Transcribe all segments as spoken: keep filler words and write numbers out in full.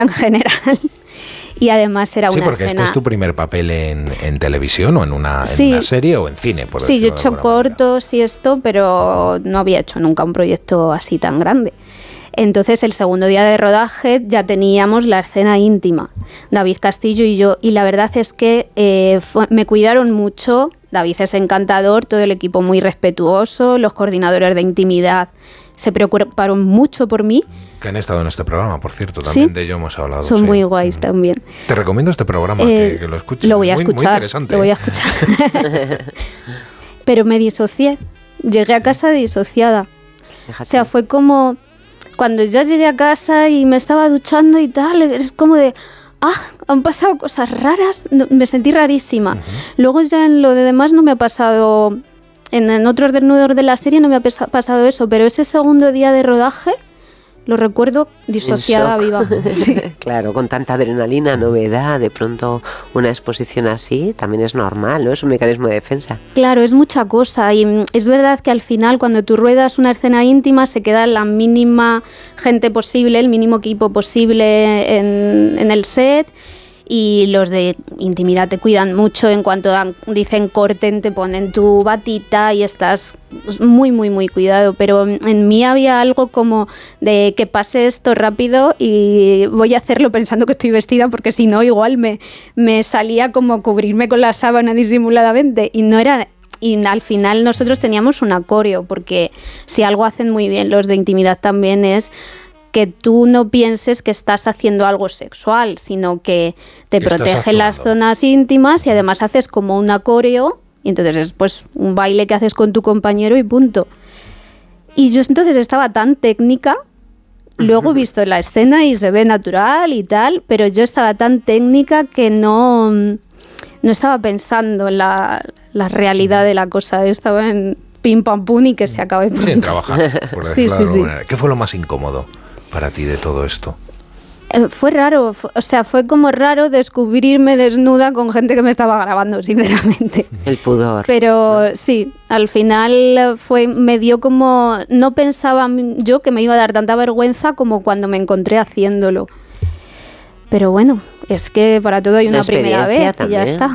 en general. Y además era sí, una escena... Sí, porque este es tu primer papel en, en televisión o en una, sí. en una serie o en cine, por Sí, yo he decirlo hecho de alguna manera. cortos y esto, pero no había hecho nunca un proyecto así tan grande. Entonces, el segundo día de rodaje ya teníamos la escena íntima, David Castillo y yo, y la verdad es que eh, fue, me cuidaron mucho. David es encantador, todo el equipo muy respetuoso, los coordinadores de intimidad se preocuparon mucho por mí. Que han estado en este programa, por cierto, también ¿Sí? de ello hemos hablado. Son sí. muy guays también. Te recomiendo este programa, eh, que, que lo escuches. Lo voy a muy, escuchar, muy interesante. lo voy a ¿eh? escuchar. Pero me disocié, llegué a casa disociada. Fíjate. O sea, fue como cuando ya llegué a casa y me estaba duchando y tal, es como de... Ah, han pasado cosas raras, no, me sentí rarísima. Uh-huh. Luego ya en lo de demás no me ha pasado, en, en otros desnudos de la serie no me ha pesa, pasado eso, pero ese segundo día de rodaje lo recuerdo disociada viva. Sí. Claro, con tanta adrenalina, novedad, de pronto una exposición así, también es normal, ¿no? Es un mecanismo de defensa. Claro, es mucha cosa y es verdad que al final cuando tú ruedas una escena íntima se queda la mínima gente posible, el mínimo equipo posible en, en el set. Y los de intimidad te cuidan mucho, en cuanto dan, dicen corten, te ponen tu batita y estás muy, muy, muy cuidado. Pero en mí había algo como de que pase esto rápido y voy a hacerlo pensando que estoy vestida, porque si no igual me, me salía como cubrirme con la sábana disimuladamente y no era... Y al final nosotros teníamos un coreo, porque si algo hacen muy bien los de intimidad también es... que tú no pienses que estás haciendo algo sexual, sino que te protege las zonas íntimas y además haces como un coreo y entonces es pues un baile que haces con tu compañero y punto. Y yo entonces estaba tan técnica, luego he visto la escena y se ve natural y tal, pero yo estaba tan técnica que no, no estaba pensando en la, la realidad de la cosa, yo estaba en pim pam pum y que se acabe pronto. Sí, en trabajar, por sí, decirlo sí, de alguna sí. manera. ¿Qué fue lo más incómodo para ti de todo esto? Eh, fue raro, fue, o sea, fue como raro descubrirme desnuda con gente que me estaba grabando, sinceramente. El pudor. Pero ¿no? Sí, al final fue, me dio como, no pensaba yo que me iba a dar tanta vergüenza como cuando me encontré haciéndolo. Pero bueno, es que para todo hay una, una primera vez también. Y ya está.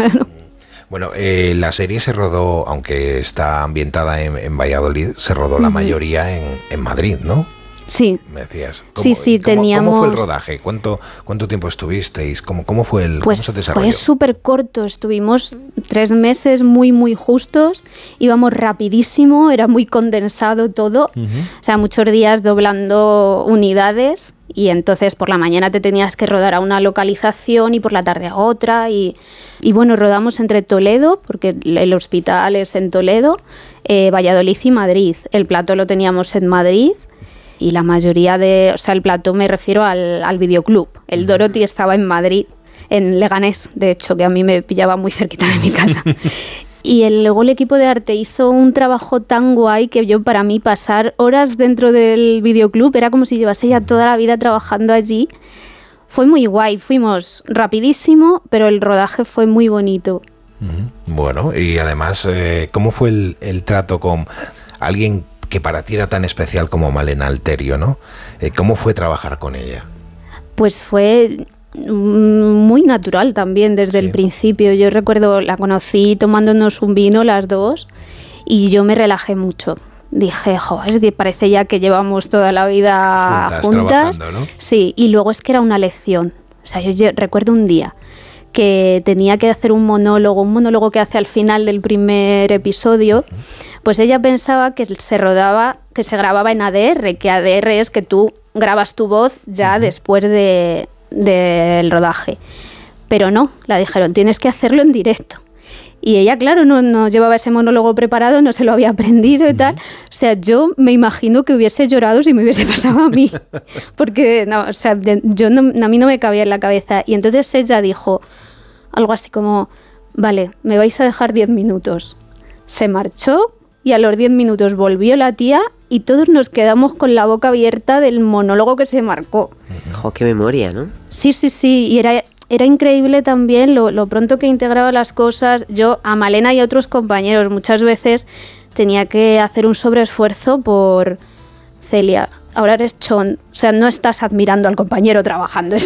Bueno, eh, la serie se rodó, aunque está ambientada en, en Valladolid, se rodó uh-huh. la mayoría en, en Madrid, ¿no? Sí. Me decías. Sí, sí, cómo, teníamos... ¿Cómo fue el rodaje? ¿Cuánto, cuánto tiempo estuvisteis? ¿Cómo, cómo fue el pues cómo se desarrolló? Fue súper corto, estuvimos tres meses muy, muy justos, íbamos rapidísimo, era muy condensado todo, uh-huh. o sea, muchos días doblando unidades y entonces por la mañana te tenías que rodar a una localización y por la tarde a otra y, y bueno, rodamos entre Toledo, porque el hospital es en Toledo, eh, Valladolid y Madrid. El plató lo teníamos en Madrid. Y la mayoría de, o sea, el plató me refiero al, al videoclub. El Dorothy estaba en Madrid, en Leganés, de hecho, que a mí me pillaba muy cerquita de mi casa. Y el, luego el equipo de arte hizo un trabajo tan guay que yo, para mí, pasar horas dentro del videoclub era como si llevase ya toda la vida trabajando allí. Fue muy guay, fuimos rapidísimo, pero el rodaje fue muy bonito. Bueno, y además, eh, ¿cómo fue el, el trato con alguien que para ti era tan especial como Malena Alterio, ¿no? Eh, ¿Cómo fue trabajar con ella? Pues fue muy natural también desde sí. el principio. Yo recuerdo, la conocí tomándonos un vino las dos y yo me relajé mucho. Dije, jo, es que parece ya que llevamos toda la vida juntas. juntas. ¿No? Sí, y luego es que era una lección. O sea, yo, yo recuerdo un día que tenía que hacer un monólogo, un monólogo que hace al final del primer episodio, pues ella pensaba que se rodaba, que se grababa en A D R, que A D R es que tú grabas tu voz ya uh-huh. después de, del rodaje. Pero no, la dijeron, tienes que hacerlo en directo. Y ella, claro, no, no llevaba ese monólogo preparado, no se lo había aprendido y uh-huh. tal. O sea, yo me imagino que hubiese llorado si me hubiese pasado a mí. Porque, no, o sea, yo no, a mí no me cabía en la cabeza. Y entonces ella dijo algo así como, vale, me vais a dejar diez minutos. Se marchó y a los diez minutos volvió la tía y todos nos quedamos con la boca abierta del monólogo que se marcó. Jo, qué memoria, ¿no? Sí, sí, sí. Y era... Era increíble también lo, lo pronto que integraba las cosas. Yo, a Malena y a otros compañeros, muchas veces tenía que hacer un sobreesfuerzo por Celia. ahora eres Chon. O sea, no estás admirando al compañero trabajando,